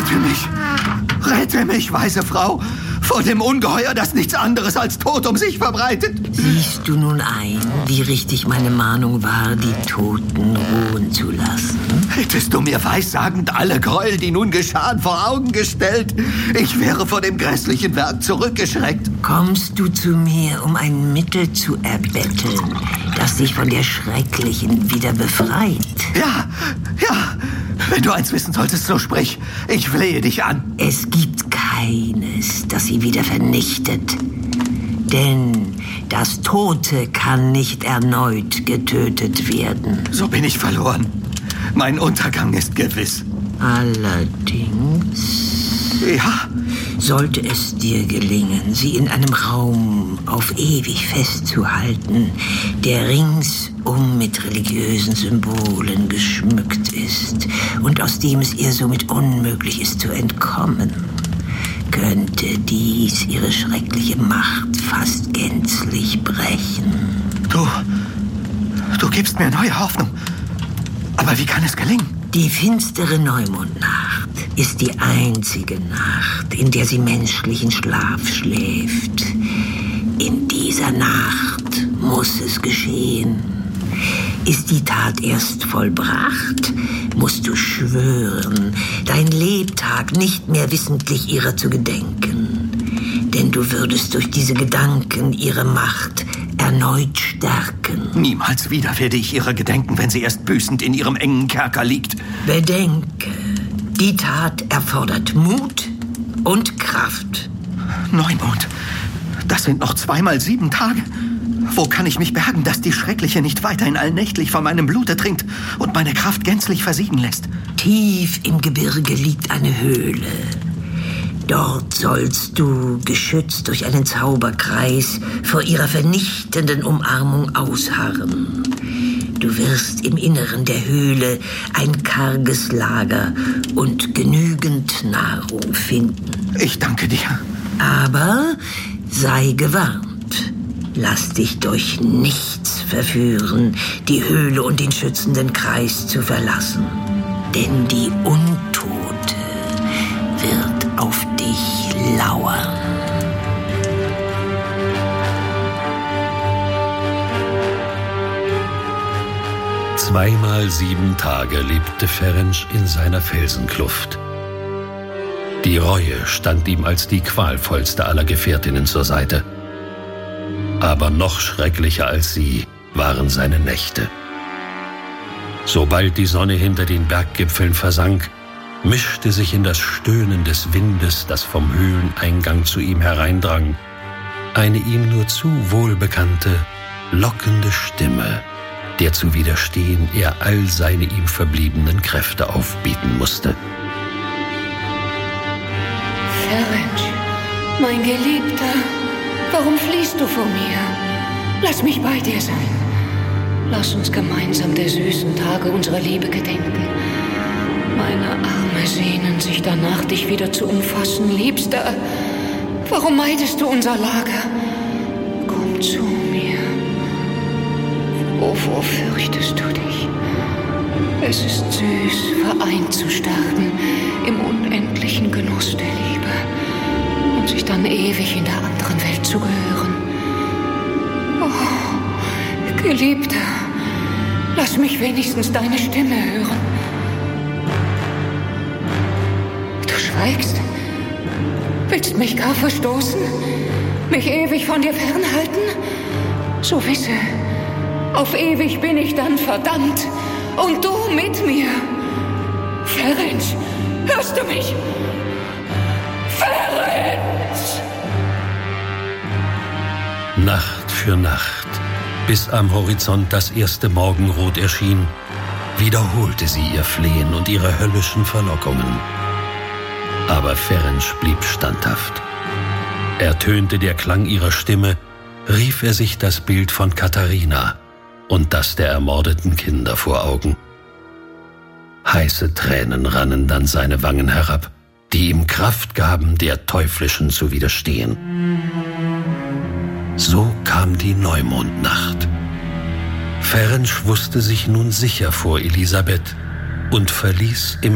Rette mich, weise Frau, vor dem Ungeheuer, das nichts anderes als Tod um sich verbreitet. Siehst du nun ein, wie richtig meine Mahnung war, die Toten ruhen zu lassen? Hättest du mir weissagend alle Gräuel, die nun geschahen, vor Augen gestellt, ich wäre vor dem grässlichen Werk zurückgeschreckt. Kommst du zu mir, um ein Mittel zu erbetteln, das dich von der Schrecklichen wieder befreit? Ja, wenn du eins wissen solltest, so sprich. Ich flehe dich an. Es gibt keines, das sie wieder vernichtet. Denn das Tote kann nicht erneut getötet werden. So bin ich verloren. Mein Untergang ist gewiss. Allerdings... Ja? Sollte es dir gelingen, sie in einem Raum auf ewig festzuhalten, der ringsum mit religiösen Symbolen geschmückt ist und aus dem es ihr somit unmöglich ist zu entkommen, könnte dies ihre schreckliche Macht fast gänzlich brechen. Du gibst mir neue Hoffnung. Aber wie kann es gelingen? Die finstere Neumondnacht ist die einzige Nacht, in der sie menschlichen Schlaf schläft. In dieser Nacht muss es geschehen. Ist die Tat erst vollbracht, musst du schwören, dein Lebtag nicht mehr wissentlich ihrer zu gedenken. Denn du würdest durch diese Gedanken ihre Macht erneut stärken. Niemals wieder werde ich ihrer gedenken, wenn sie erst büßend in ihrem engen Kerker liegt. Bedenke, die Tat erfordert Mut und Kraft. Neumond, das sind noch 2 mal 7 Tage. Wo kann ich mich bergen, dass die Schreckliche nicht weiterhin allnächtlich von meinem Blute trinkt und meine Kraft gänzlich versiegen lässt? Tief im Gebirge liegt eine Höhle. Dort sollst du, geschützt durch einen Zauberkreis, vor ihrer vernichtenden Umarmung ausharren. Du wirst im Inneren der Höhle ein karges Lager und genügend Nahrung finden. Ich danke dir. Aber sei gewarnt. Lass dich durch nichts verführen, die Höhle und den schützenden Kreis zu verlassen. Denn die Untote wird auf dich lauern. Zweimal 7 Tage lebte Ferenc in seiner Felsenkluft. Die Reue stand ihm als die qualvollste aller Gefährtinnen zur Seite. Aber noch schrecklicher als sie waren seine Nächte. Sobald die Sonne hinter den Berggipfeln versank, mischte sich in das Stöhnen des Windes, das vom Höhleneingang zu ihm hereindrang, eine ihm nur zu wohlbekannte, lockende Stimme, der zu widerstehen er all seine ihm verbliebenen Kräfte aufbieten musste. Ferenc, mein Geliebter, warum fliehst du vor mir? Lass mich bei dir sein. Lass uns gemeinsam der süßen Tage unserer Liebe gedenken. Meine Arme sehnen sich danach, dich wieder zu umfassen, Liebster. Warum meidest du unser Lager? Komm zu mir. Wovor fürchtest du dich? Es ist süß, vereint zu sterben im unendlichen Genuss der Liebe und sich dann ewig in der anderen Welt zu gehören. Oh, Geliebter, lass mich wenigstens deine Stimme hören. Du schweigst? Willst mich gar verstoßen? Mich ewig von dir fernhalten? So wisse, auf ewig bin ich dann verdammt. Und du mit mir. Ferenc, hörst du mich? Ferenc! Nacht für Nacht, bis am Horizont das erste Morgenrot erschien, wiederholte sie ihr Flehen und ihre höllischen Verlockungen. Aber Ferenc blieb standhaft. Ertönte der Klang ihrer Stimme, rief er sich das Bild von Katharina und das der ermordeten Kinder vor Augen. Heiße Tränen rannen dann seine Wangen herab, die ihm Kraft gaben, der Teuflischen zu widerstehen. So kam die Neumondnacht. Ferenc wusste sich nun sicher vor Elisabeth und verließ im